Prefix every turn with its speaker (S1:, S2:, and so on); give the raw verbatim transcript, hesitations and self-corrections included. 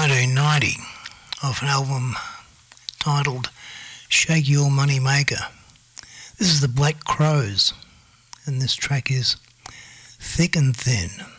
S1: nineteen ninety off an album titled Shake Your Money Maker. This is the Black Crowes, and this track is Thick and Thin.